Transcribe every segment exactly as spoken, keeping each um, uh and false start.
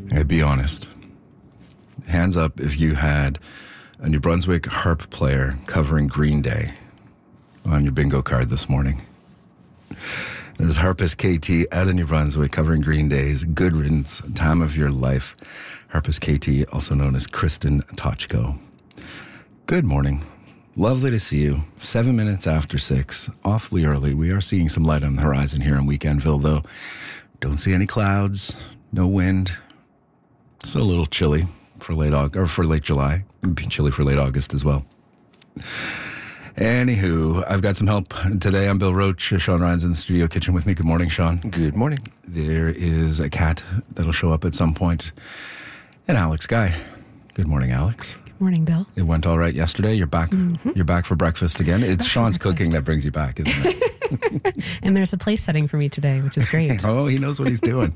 Hey, be honest. Hands up if you had a New Brunswick harp player covering Green Day on your bingo card this morning. There's harpist K T out of New Brunswick covering Green Day's Good Riddance, Time of Your Life. Harpist K T, also known as Kristen Tochko. Good morning. Lovely to see you. Seven minutes after six. Awfully early. We are seeing some light on the horizon here in Weekendville, though. Don't see any clouds. No wind. It's a little chilly for late August, or for late July. It'd be chilly for late August as well. Anywho, I've got some help today. I'm Bill Roach. Sean Ryan's in the studio kitchen with me. Good morning, Sean. Good morning. There is a cat that'll show up at some point. And Alex Guy. Good morning, Alex. Good morning, Bill. It went all right yesterday. You're back. Mm-hmm. You're back for breakfast again. It's back Sean's cooking that brings you back, isn't it? And there's a place setting for me today, which is great. Oh, he knows what he's doing.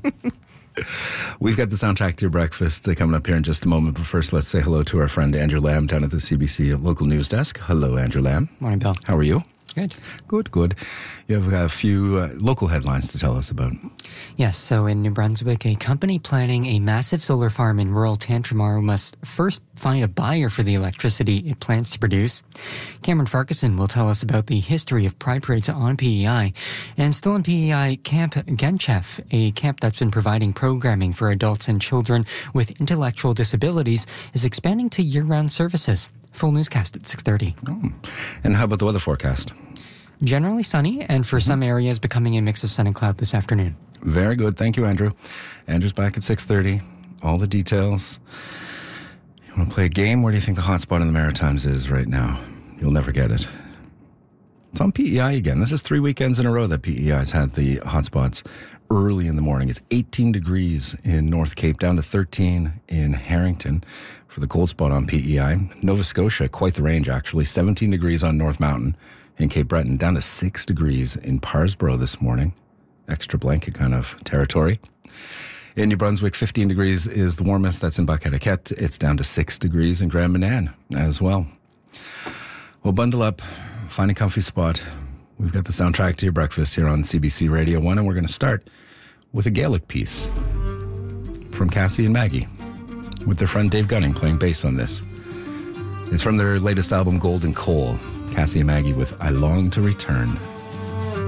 We've got the soundtrack to your breakfast coming up here in just a moment. But first, let's say hello to our friend Andrew Lamb down at the C B C local news desk. Hello, Andrew Lamb. Morning, Bill. How are you? Good. Good, good. You have a few uh, local headlines to tell us about. Yes, so in New Brunswick, a company planning a massive solar farm in rural Tantramar must first find a buyer for the electricity it plans to produce. Cameron Farquharson will tell us about the history of Pride Parades on P E I. And still on P E I, Camp Genchef, a camp that's been providing programming for adults and children with intellectual disabilities, is expanding to year-round services. Full newscast at six thirty. Oh. And how about the weather forecast? Generally sunny, and for mm-hmm. some areas becoming a mix of sun and cloud this afternoon. Very good. Thank you, Andrew. Andrew's back at six thirty. All the details. You want to play a game? Where do you think the hotspot in the Maritimes is right now? You'll never get it. It's on P E I again. This is three weekends in a row that P E I's had the hotspots early in the morning. It's eighteen degrees in North Cape, down to thirteen in Harrington for the cold spot on P E I. Nova Scotia, quite the range actually. seventeen degrees on North Mountain in Cape Breton, down to six degrees in Parsboro this morning. Extra blanket kind of territory. In New Brunswick, fifteen degrees is the warmest. That's in Buck-Etiquette. It's down to six degrees in Grand Manan as well. Well, bundle up. Find a comfy spot. We've got the soundtrack to your breakfast here on C B C Radio one, and we're going to start with a Gaelic piece from Cassie and Maggie, with their friend Dave Gunning playing bass on this. It's from their latest album, Golden Coal. Cassie and Maggie with I Long to Return.